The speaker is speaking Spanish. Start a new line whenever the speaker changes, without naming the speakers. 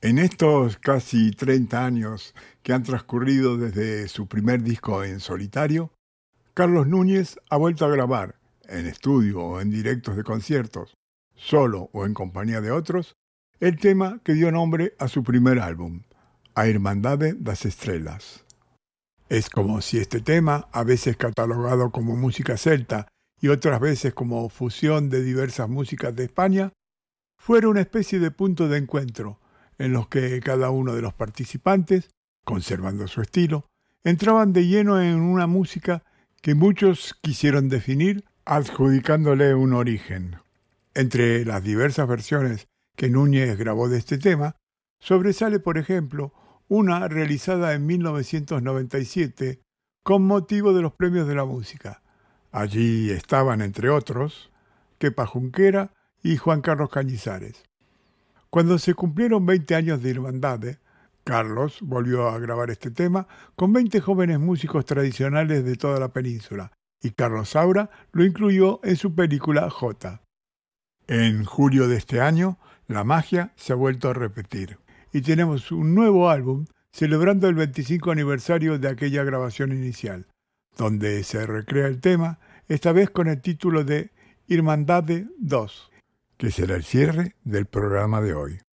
En estos casi 30 años que han transcurrido desde su primer disco en solitario, Carlos Núñez ha vuelto a grabar, en estudio o en directos de conciertos, solo o en compañía de otros, el tema que dio nombre a su primer álbum, A Irmandade das Estrelas. Es como si este tema, a veces catalogado como música celta y otras veces como fusión de diversas músicas de España, fuera una especie de punto de encuentro en los que cada uno de los participantes, conservando su estilo, entraban de lleno en una música que muchos quisieron definir adjudicándole un origen. Entre las diversas versiones que Núñez grabó de este tema, sobresale, por ejemplo, una realizada en 1997 con motivo de los Premios de la Música. Allí estaban, entre otros, Kepa Junquera y Juan Carlos Cañizares. Cuando se cumplieron 20 años de Irmandade, Carlos volvió a grabar este tema con 20 jóvenes músicos tradicionales de toda la península, y Carlos Saura lo incluyó en su película J. En julio de este año, la magia se ha vuelto a repetir, y tenemos un nuevo álbum celebrando el 25 aniversario de aquella grabación inicial, donde se recrea el tema, esta vez con el título de Irmandade 2, que será el cierre del programa de hoy.